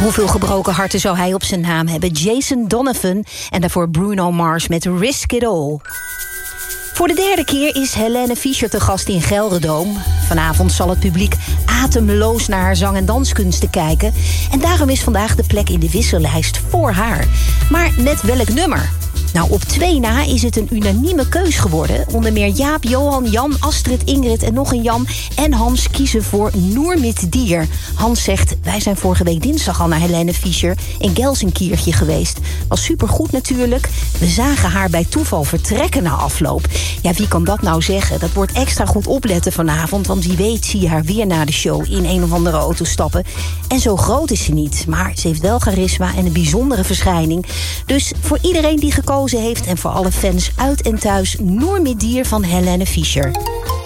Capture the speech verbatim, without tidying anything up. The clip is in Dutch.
Hoeveel gebroken harten zou hij op zijn naam hebben? Jason Donovan en daarvoor Bruno Mars met Risk It All. Voor de derde keer is Helene Fischer te gast in Gelderdoom. Vanavond zal het publiek ademloos naar haar zang- en danskunsten kijken. En daarom is vandaag de plek in de wissellijst voor haar. Maar net welk nummer? Nou, op twee na is het een unanieme keus geworden. Onder meer Jaap, Johan, Jan, Astrid, Ingrid en nog een Jan en Hans kiezen voor Noer mit Dir. Hans zegt, wij zijn vorige week dinsdag al naar Helene Fischer in Gelsenkirchen geweest. Was supergoed natuurlijk. We zagen haar bij toeval vertrekken na afloop. Ja, wie kan dat nou zeggen? Dat wordt extra goed opletten vanavond, want wie weet zie je haar weer na de show in een of andere auto stappen. En zo groot is ze niet, maar ze heeft wel charisma en een bijzondere verschijning. Dus voor iedereen die gekozen heeft en voor alle fans uit en thuis Noer mit Dir van Helene Fischer.